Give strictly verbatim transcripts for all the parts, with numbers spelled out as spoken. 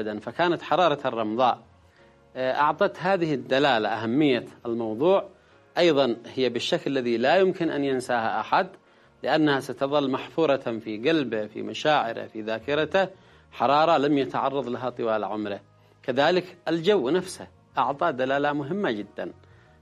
أبدا، فكانت حرارة الرمضاء أعطت هذه الدلالة أهمية الموضوع. أيضا هي بالشكل الذي لا يمكن أن ينساها أحد، لأنها ستظل محفورة في قلبه، في مشاعره، في ذاكرته، حرارة لم يتعرض لها طوال عمره. كذلك الجو نفسه أعطى دلالة مهمة جدا،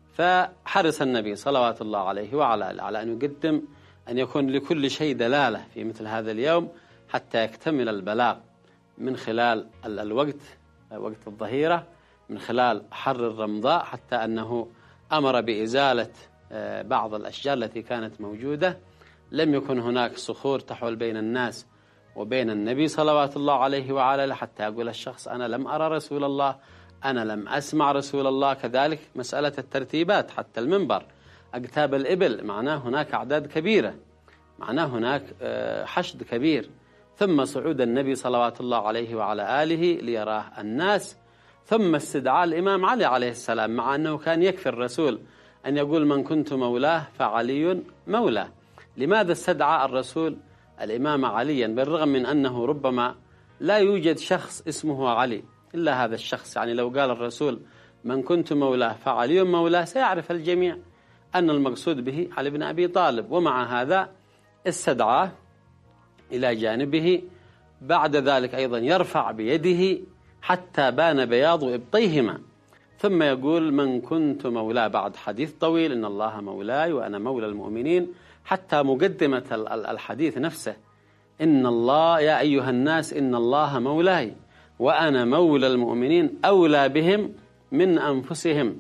فحرص النبي صلوات الله عليه وعلى آله على أن يقدم أن يكون لكل شيء دلالة في مثل هذا اليوم حتى يكتمل البلاغ من خلال الوقت، وقت الظهيرة، من خلال حر الرمضاء، حتى أنه أمر بإزالة بعض الأشجار التي كانت موجودة. لم يكن هناك صخور تحول بين الناس وبين النبي صلوات الله عليه وعلى آله حتى يقول الشخص أنا لم أرى رسول الله، أنا لم أسمع رسول الله. كذلك مسألة الترتيبات، حتى المنبر، أقتاب الإبل، معناه هناك أعداد كبيرة، معناه هناك حشد كبير. ثم صعود النبي صلوات الله عليه وعلى آله ليراه الناس، ثم استدعاء الإمام علي عليه السلام، مع أنه كان يكفي الرسول أن يقول من كنت مولاه فعلي مولاه. لماذا استدعى الرسول الإمام عليا بالرغم من أنه ربما لا يوجد شخص اسمه علي إلا هذا الشخص؟ يعني لو قال الرسول من كنت مولاه فعلي مولاه سيعرف الجميع أن المقصود به علي بن أبي طالب. ومع هذا استدعاه إلى جانبه. بعد ذلك أيضا يرفع بيده حتى بان بياض إبطيهما، ثم يقول من كنت مولاه، بعد حديث طويل إن الله مولاي وأنا مولى المؤمنين، حتى مقدمة الحديث نفسه إن الله يا أيها الناس إن الله مولاي وأنا مولى المؤمنين أولى بهم من أنفسهم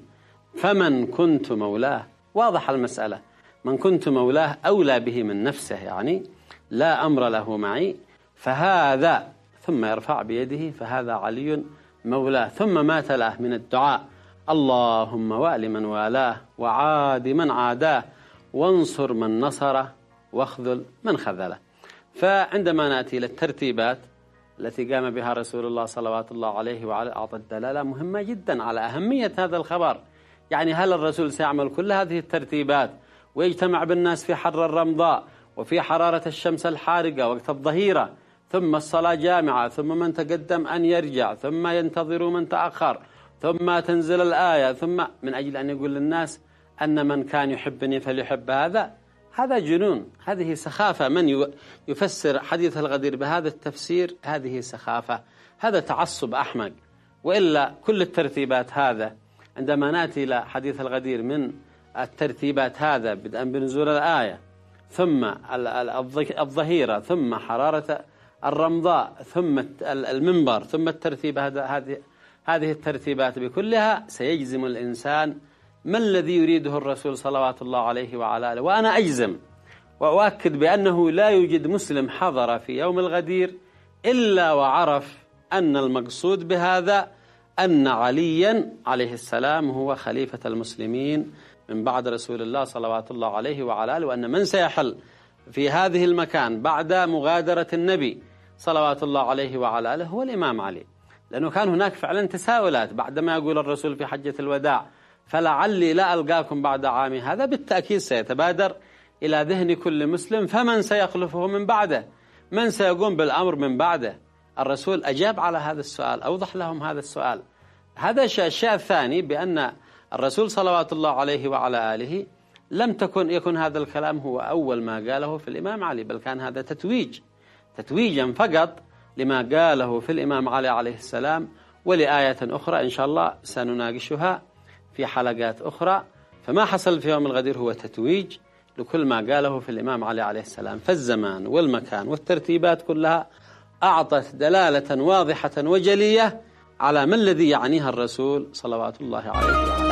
فمن كنت مولاه. واضح المسألة، من كنت مولاه أولى به من نفسه، يعني لا أمر له معي، فهذا ثم يرفع بيده فهذا علي مولاه. ثم ما تلاه من الدعاء اللهم وال من والاه وعاد من عاداه وانصر من نصره واخذل من خذله. فعندما نأتي للترتيبات التي قام بها رسول الله صلوات الله عليه وعلى أعطت دلالة مهمة جدا على أهمية هذا الخبر. يعني هل الرسول سيعمل كل هذه الترتيبات ويجتمع بالناس في حر الرمضاء وفي حرارة الشمس الحارقة وقت الظهيرة، ثم الصلاة جامعة، ثم من تقدم أن يرجع، ثم ينتظر من تأخر، ثم تنزل الآية، ثم من أجل أن يقول للناس أن من كان يحبني فليحب هذا؟ هذا جنون، هذه سخافة. من يفسر حديث الغدير بهذا التفسير هذه سخافة، هذا تعصب أحمق. وإلا كل الترتيبات هذا عندما نأتي إلى حديث الغدير من الترتيبات هذا بدءا بنزول الآية، ثم الظهيرة، ثم حرارة الرمضاء، ثم المنبر، ثم الترتيب، هذه هذه الترتيبات بكلها سيجزم الإنسان ما الذي يريده الرسول صلوات الله عليه وعلى آله. وأنا أجزم وأؤكد بأنه لا يوجد مسلم حضر في يوم الغدير إلا وعرف أن المقصود بهذا أن عليا عليه السلام هو خليفة المسلمين من بعد رسول الله صلوات الله عليه وعلى آله، وأن من سيحل في هذه المكان بعد مغادرة النبي صلوات الله عليه وعلى آله هو الإمام علي. لأنه كان هناك فعلا تساؤلات بعدما يقول الرسول في حجة الوداع فلعلي لا ألقاكم بعد عامي هذا، بالتأكيد سيتبادر إلى ذهن كل مسلم فمن سيخلفه من بعده؟ من سيقوم بالأمر من بعده؟ الرسول أجاب على هذا السؤال، أوضح لهم هذا السؤال. هذا الشيء الثاني بأن الرسول صلوات الله عليه وعلى آله لم تكن يكن هذا الكلام هو أول ما قاله في الإمام علي، بل كان هذا تتويج تتويجا فقط لما قاله في الإمام علي عليه السلام، ولآية أخرى إن شاء الله سنناقشها في حلقات أخرى. فما حصل في يوم الغدير هو تتويج لكل ما قاله في الإمام علي عليه السلام. فالزمان والمكان والترتيبات كلها أعطت دلالة واضحة وجلية على ما الذي يعنيها الرسول صلوات الله عليه وسلم.